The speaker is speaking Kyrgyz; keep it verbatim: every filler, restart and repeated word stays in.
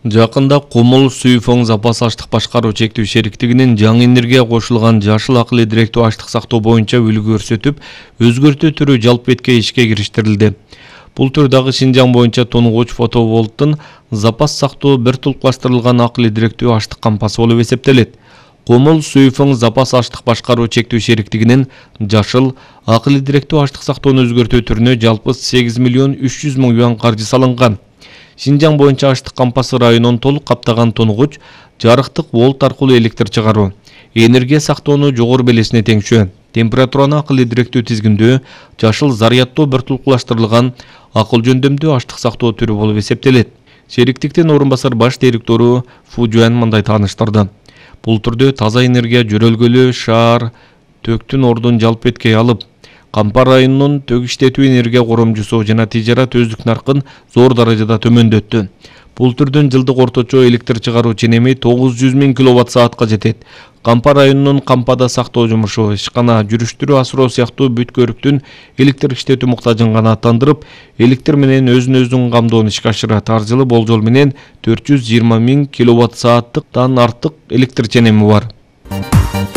Жакында Комол Суйфоң запас аштык башкаруу чектүү шериктигинин жаңы энергия кошулган жашыл акыл идиректүү аштык сактоо боюнча үлгү көрсөтүп, өзгөртүү түрү жалп бетке ишке кириштирилди. Бул төр дагы Шинжаң боюнча тонгуч фотоволттун запас сактоо бир тулукташтырылган акыл идиректүү аштык кампасы болуп эсептелет. Комол Суйфоң запас аштык башкаруу чектүү шериктигинин жашыл акыл идиректүү аштык сактоону өзгөртүү түрүнө жалпы сегиз миллион үч жүз миң юан каржы салынган. Шинжаң боюнча аштык кампасы районун толук каптаган тонгуч жарыктык волт аркылуу электр чыгаруу, энергия сактоону жогору белесине теңшөө, температураны акыл идиректүү тизгиндөө, жашыл зарядтоо бир тулукташтырылган акыл жөндөмдүү аштык сактоо түрү болуп эсептелет. Шериктиктин орун басар баш директору Фу Жуан мындай тааныштырды. Бул түрдө таза энергия жөрөлгөлүү шаар төктүн ордун жалп бетке алып, Кампа районунун төгү иштетүү энергия коромчусу жана тижарат өздүк наркын зор даражада төмөндөттү. Бул түрдүн жылдык орточо электр чыгаруу ченеми тогуз жүз миң киловатт саатка жетет. Кампа районунун кампада сактоо жумушу, ишкана, жүрүштүрүү, асыроо сыяктуу бүт көрүктүн электр иштетүү муктажын канааттандырып, электр менен өзүн өзүн камдоону ишке ашырат. Ар жылы болжол менен төрт жүз жыйырма миң киловатт сааттыктан артык электр ченеми бар.